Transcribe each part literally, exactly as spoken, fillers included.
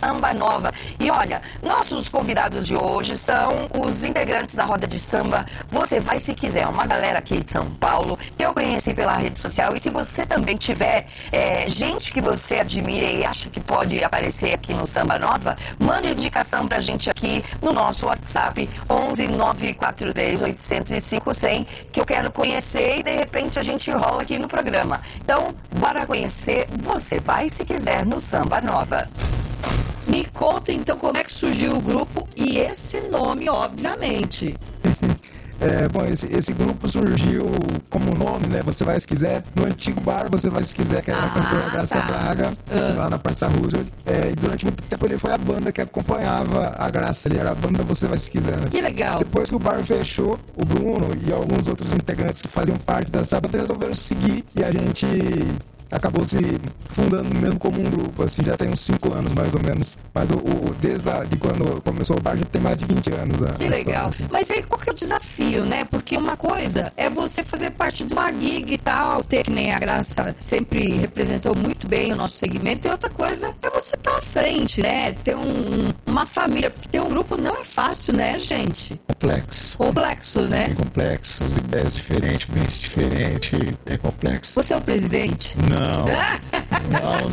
Samba Nova. E olha, nossos convidados de hoje são os integrantes da Roda de Samba Você Vai Se Quiser, uma galera aqui de São Paulo, que eu conheci pela rede social. E se você também tiver é, gente que você admira e acha que pode aparecer aqui no Samba Nova, mande indicação pra gente aqui no nosso WhatsApp onze nove quatro três oito zero cinco zero zero, que eu quero conhecer e de repente a gente rola aqui no programa. Então, bora conhecer Você Vai Se Quiser no Samba Nova. Me conta então como é que surgiu o grupo e esse nome, obviamente. É, bom, esse, esse grupo surgiu como nome, né? Você Vai Se Quiser, no antigo bar Você Vai Se Quiser, que era ah, a cantora Graça tá. Braga, uh. lá na Praça Roosevelt. É, e durante muito tempo ele foi a banda que acompanhava a Graça, ele era a banda Você Vai Se Quiser, né? Que legal! Depois que o bar fechou, o Bruno e alguns outros integrantes que faziam parte dessa banda resolveram seguir e a gente acabou se fundando mesmo como um grupo, assim, já tem uns cinco anos mais ou menos. Mas o, o, desde a, de quando começou o bar já tem mais de vinte anos. A, que legal. História, assim. Mas aí qual que é o desafio, né? Porque uma coisa é você fazer parte de uma gig e tal, ter que nem a Graça sempre representou muito bem o nosso segmento, e outra coisa é você estar à frente, né? Ter um, uma família, porque ter um grupo não é fácil, né, gente? Complexo. Complexo, né? É complexo, as ideias diferentes, mente diferente, é complexo. Você é o presidente? Não. Não, não,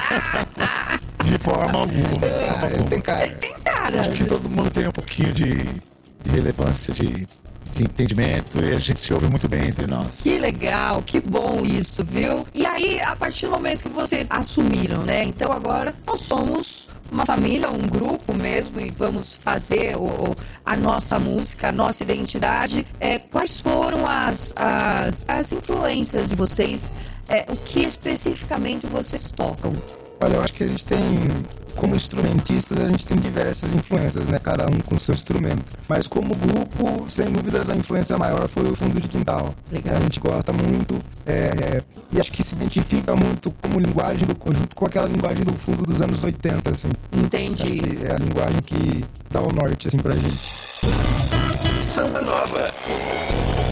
não. De forma alguma. Ah, ele tem cara. Ele tem cara. Acho que todo mundo tem um pouquinho de, de relevância, de, de entendimento, e a gente se ouve muito bem entre nós. Que legal, que bom isso, viu? E aí, a partir do momento que vocês assumiram, né? Então agora nós somos uma família, um grupo mesmo, e vamos fazer o, a nossa música, a nossa identidade. É, quais foram as, as, as influências de vocês? É, o que especificamente vocês tocam? Olha, eu acho que a gente tem, como instrumentistas, a gente tem diversas influências, né? Cada um com seu instrumento. Mas como grupo, sem dúvidas, a influência maior foi o Fundo de Quintal. Legal. A gente gosta muito é, e acho que se identifica muito como linguagem do conjunto com aquela linguagem do fundo dos anos oitenta, assim. Entendi. Acho que é a linguagem que dá o norte, assim, pra gente. Samba Nova.